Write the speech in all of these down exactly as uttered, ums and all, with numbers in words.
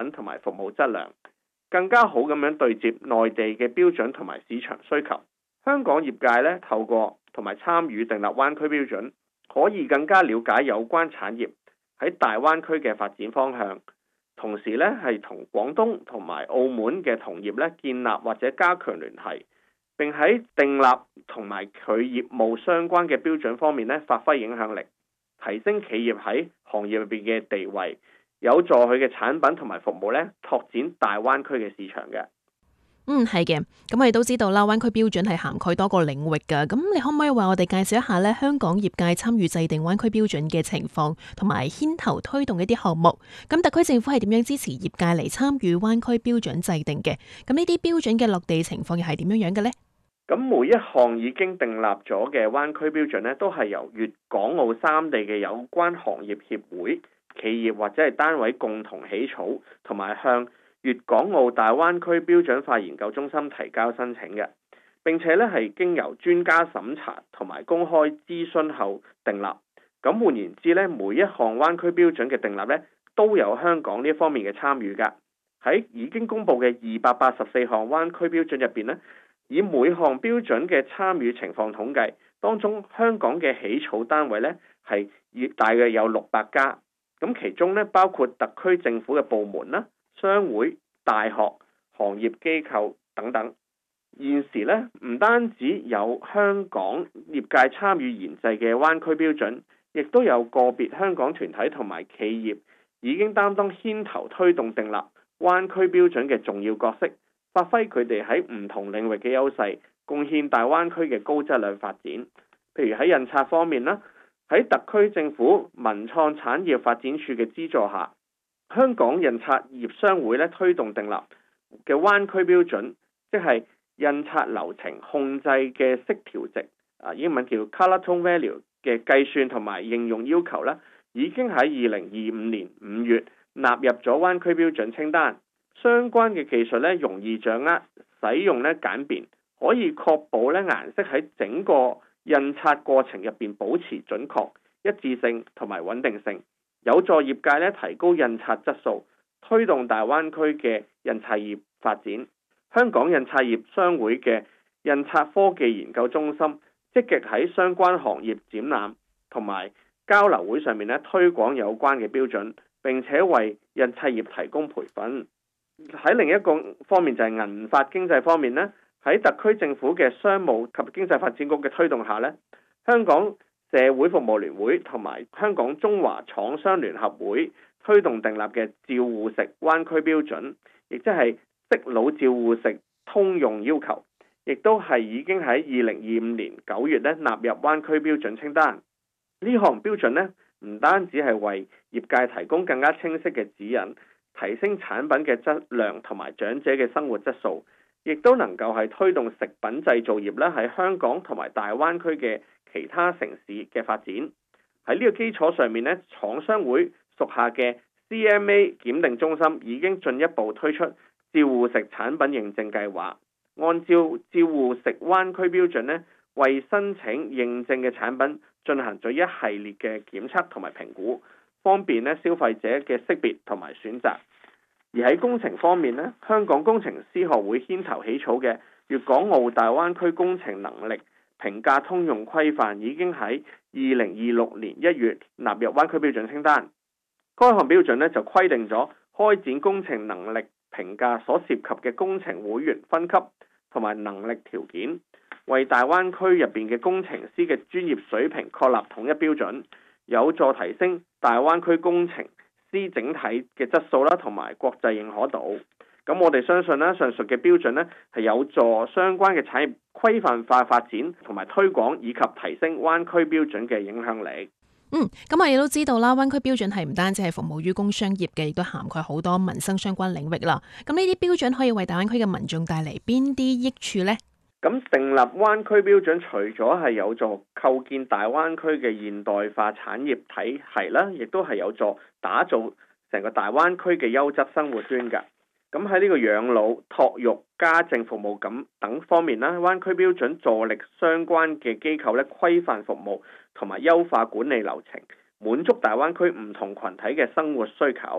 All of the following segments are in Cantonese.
品同埋服務質量，更加好咁樣對接內地嘅標準同埋市場需求。香港業界咧透過同埋參與訂立灣區標準，可以更加了解有關產業喺大灣區嘅發展方向，同時咧係同廣東同埋澳門嘅同業咧建立或者加強聯繫，並喺訂立同埋佢業務相關嘅標準方面咧發揮影響力，提升企業喺行業入邊嘅地位，有助佢嘅產品同埋服務咧拓展大灣區嘅市場嘅。 嗯，係嘅。咁我哋都知道啦，灣區標準係涵蓋多個領域㗎。咁你可唔可以為我哋介紹一下咧香港業界參與制定灣區標準嘅情況，同埋牽頭推動一啲項目？咁特區政府係點樣支持業界嚟參與灣區標準制定嘅？咁呢啲標準嘅落地情況又係點樣樣嘅呢？ 咁每一項已經訂立咗嘅灣區標準咧，都係由粵港澳三地嘅有關行業協會、企業或者係單位共同起草，同埋向粵港澳大灣區標準化研究中心提交申請嘅，並且咧係經由專家審查同埋公開諮詢後訂立。咁換言之咧，每一項灣區標準嘅訂立咧，都有香港呢一方面嘅參與㗎。喺已經公布嘅二百八十四項灣區標準入邊咧，以每項標準嘅參與情況統計，當中香港嘅起草單位咧係大約有六百家，咁其中咧包括特區政府嘅部門啦、商會、大學、行業機構等等。現時咧唔單止有香港業界參與研製嘅灣區標準，亦都有個別香港團體同埋企業已經擔當牽頭推動訂立灣區標準嘅重要角色，發揮佢哋喺唔同領域嘅優勢，貢獻大灣區嘅高質量發展。譬如喺印刷方面啦，喺特區政府文創產業發展處嘅資助下，香港印刷業商會咧推動訂立嘅灣區標準，即係印刷流程控制嘅色調值，啊英文叫 Color Tone Value 嘅計算同埋應用要求咧，已經喺二零二五年五月納入咗灣區標準清單。相關嘅技術咧容易掌握，使用咧簡便，可以確保咧顏色喺整個印刷過程入邊保持準確、一致性同埋穩定性，有助業界咧提高印刷質素，推動大灣區嘅印刷業發展。香港印刷業商會嘅印刷科技研究中心積極喺相關行業展覽同埋交流會上面咧推廣有關嘅標準，並且為印刷業提供培訓。喺另一個方面就係銀髮經濟方面咧，喺特區政府嘅商務及經濟發展局嘅推動下咧，香港社會服務聯會同埋香港中華廠商聯合會推動訂立嘅照護食灣區標準，亦即係適老照護食通用要求，亦都係已經喺二零二五年九月咧納入灣區標準清單。呢項標準咧唔單止係為業界提供更加清晰嘅指引，提升產品嘅質量同埋長者嘅生活質素，亦都能夠係推動食品製造業咧喺香港同埋大灣區嘅其他城市嘅發展。喺呢個基礎上面咧，廠商會屬下嘅 C M A 檢定中心已經進一步推出照護食產品認證計劃，按照照護食灣區標準咧，為申請認證嘅產品進行咗一系列嘅檢測同埋評估，方便咧消費者嘅識別同埋選擇。而喺工程方面咧，香港工程師學會牽頭起草嘅粵港澳大灣區工程能力評價通用規範已經喺二零二六年一月納入灣區標準清單。該項標準咧就規定咗開展工程能力評價所涉及嘅工程會員分級同埋能力條件，為大灣區入邊嘅工程師嘅專業水平確立統一標準，有助提升大灣區工程師整體嘅質素啦，同埋國際認可度。咁我哋相信咧，上述嘅標準咧係有助相關嘅產業規範化發展同埋推廣，以及提升灣區標準嘅影響力。 嗯，咁我哋都知道啦，灣區標準係唔單止係服務於工商業嘅，亦都涵蓋好多民生相關領域啦。咁呢啲標準可以為大灣區嘅民眾帶嚟邊啲益處呢？ 咁訂立灣區標準，除咗係有助構建大灣區嘅現代化產業體系啦，亦都係有助打造成個大灣區嘅優質生活圈㗎。咁喺呢個養老、託育、家政服務咁等方面啦，灣區標準助力相關嘅機構咧規範服務同埋優化管理流程，滿足大灣區唔同群體嘅生活需求，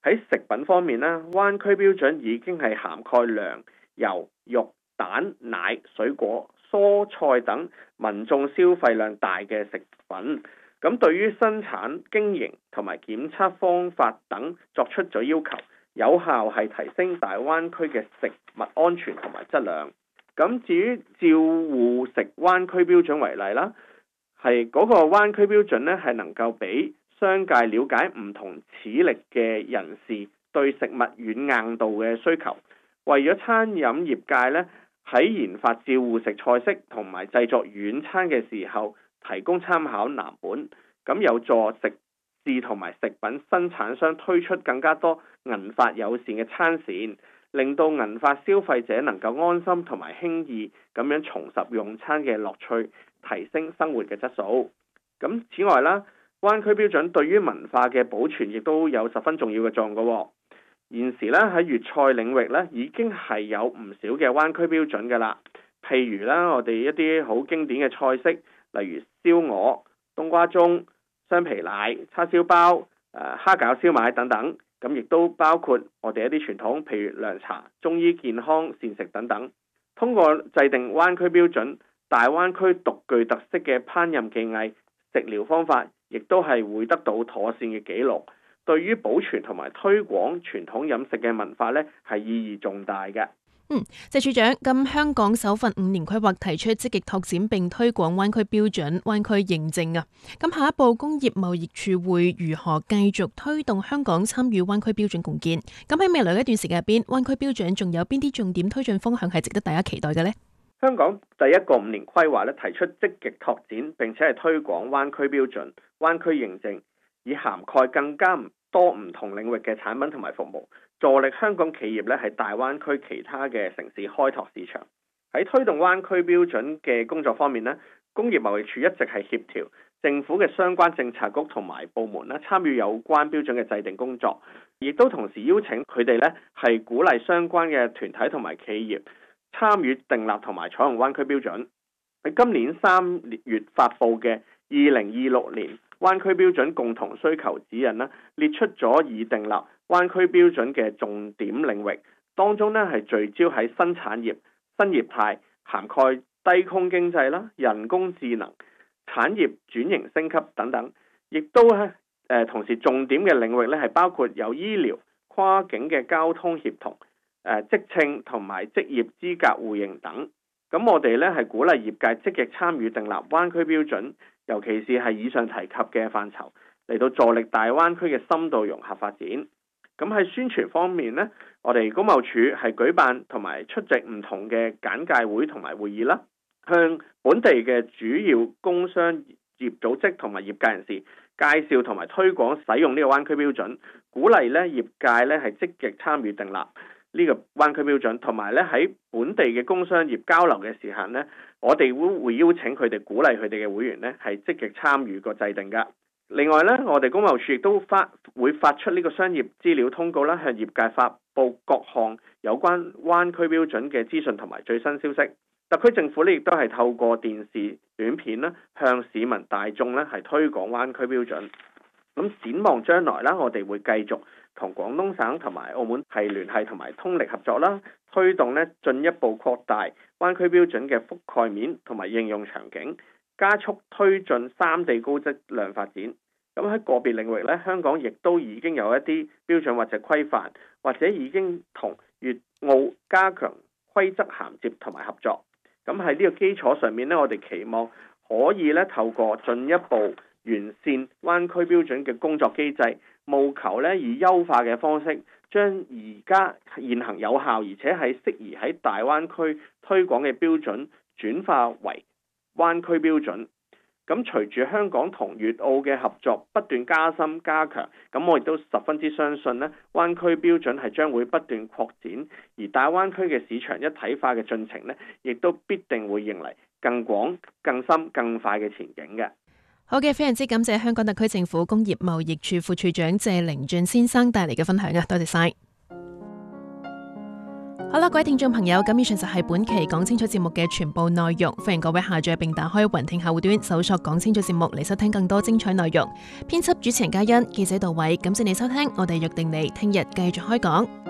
喺食品方面咧，灣區標準已經係涵蓋糧、油、肉、蛋、奶、水果、蔬菜等民眾消費量大嘅食品。咁對於生產、經營同埋檢測方法等作出咗要求，有效係提升大灣區嘅食物安全同埋質量。咁至於照護食灣區標準為例啦，係嗰個灣區標準呢，係能夠俾商界了解唔同齒力嘅人士對食物軟硬度嘅需求，為咗餐飲業界呢，喺研發照護食菜式同埋製作軟餐嘅時候，提供參考藍本，咁有助食肆同埋食品生產商推出更加多銀髮友善嘅餐線，令到銀髮消費者能夠安心同埋輕易咁樣重拾用餐嘅樂趣，提升生活嘅質素。咁此外啦，灣區標準對於文化嘅保存亦都有十分重要嘅作用嘅。現時咧喺粵菜領域咧已經係有唔少嘅灣區標準嘅啦，譬如啦我哋一啲好經典嘅菜式，例如燒鵝、冬瓜盅、雙皮奶、叉燒包、誒、呃、蝦餃燒賣等等，咁亦都包括我哋一啲傳統，譬如涼茶、中醫健康膳食等等。通過制定灣區標準，大灣區獨具特色嘅烹飪技藝、食療方法，亦都係會得到妥善嘅記錄。對於保存同埋推廣傳統飲食嘅文化呢，係意義重大嘅。 嗯，謝處長，咁香港首份五年規劃提出積極拓展並推廣灣區標準、灣區認證啊。咁下一步工業貿易署會如何繼續推動香港參與灣區標準共建？咁喺未來一段時間入邊，灣區標準仲有邊啲重點推進方向係值得大家期待嘅呢？ 香港第一個五年規劃咧提出積極拓展並且係推廣灣區標準、灣區認證，以涵蓋更加多唔同領域嘅產品同埋服務，助力香港企業咧喺大灣區其他嘅城市開拓市場。喺推動灣區標準嘅工作方面咧，工業貿易署一直係協調政府嘅相關政策局同埋部門咧參與有關標準嘅制定工作，亦都同時邀請佢哋咧係鼓勵相關嘅團體同埋企業參與訂立同埋採用灣區標準。喺今年三月發布嘅二零二六年灣區標準共同需求指引呢，列出咗已訂立灣區標準嘅重點領域，當中呢係聚焦喺新產業、新業態，涵蓋低空經濟啦、人工智能、產業轉型升級等等，亦都係誒同時重點嘅領域呢係包括有醫療、跨境嘅交通協同、誒職稱同埋職業資格互認等。咁我哋呢係鼓勵業界積極參與訂立灣區標準，尤其是係以上提及嘅範疇，嚟到助力大灣區嘅深度融合發展。咁喺宣傳方面呢，我哋工貿署係舉辦同埋出席唔同嘅簡介會同埋會議啦，向本地嘅主要工商業組織同埋業界人士介紹同埋推廣使用呢個灣區標準，鼓勵咧業界咧係積極參與訂立呢個灣區標準，同埋咧喺本地嘅工商業交流嘅時候呢，我哋會會邀請佢哋，鼓勵佢哋嘅會員呢係積極參與個制定噶。另外呢，我哋工貿署亦都發會發出呢個商業資料通告啦，向業界發布各項有關灣區標準嘅資訊同埋最新消息。特區政府呢亦都係透過電視短片啦，向市民大眾呢係推廣灣區標準。咁展望將來啦，我哋會繼續同廣東省同埋澳門係聯繫同埋通力合作啦，推動呢進一步擴大灣區標準嘅覆蓋面同埋應用場景，加速推進三地高質量發展。咁喺個別領域呢，香港亦都已經有一啲標準或者規範，或者已經同粵澳加強規則銜接同埋合作。咁喺呢個基礎上面呢，我哋期望可以呢透過進一步完善灣區標準嘅工作機制，務求呢以優化嘅方式，將而家現行有效而且係適宜喺大灣區推廣嘅標準轉化為灣區標準。咁隨住香港同粵澳嘅合作不斷加深加強，咁我亦都十分之相信呢灣區標準係將會不斷擴展，而大灣區嘅市場一體化嘅進程呢，亦都必定會迎嚟更廣、更深、更快嘅前景嘅。 好嘅，非常之感謝香港特區政府工業貿易處副處長謝凌峻先生帶嚟嘅分享啊，多謝晒。 好啦，各位聽眾朋友，咁以上就係本期講清楚節目嘅全部內容，歡迎各位下載並打開雲聽客戶端搜索講清楚節目嚟收聽更多精彩內容。編輯主持人嘉欣，記者杜偉，感謝你收聽，我哋約定你聽日繼續開講。